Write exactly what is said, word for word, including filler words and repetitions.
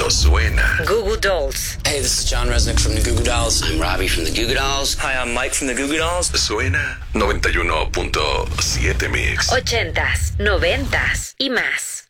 suena. Goo Goo Dolls. Hey, this is John Resnick from the Goo Goo Dolls. I'm Robbie from the Goo Goo Dolls. Hi, I'm Mike from the Goo Goo Dolls. Suena noventa y uno punto siete Mix. Ochentas, noventas y más.